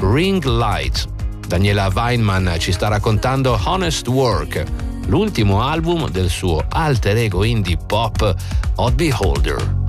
Ring Light. Daniela Weinman ci sta raccontando Honest Work, l'ultimo album del suo alter ego indie pop Odd Beholder.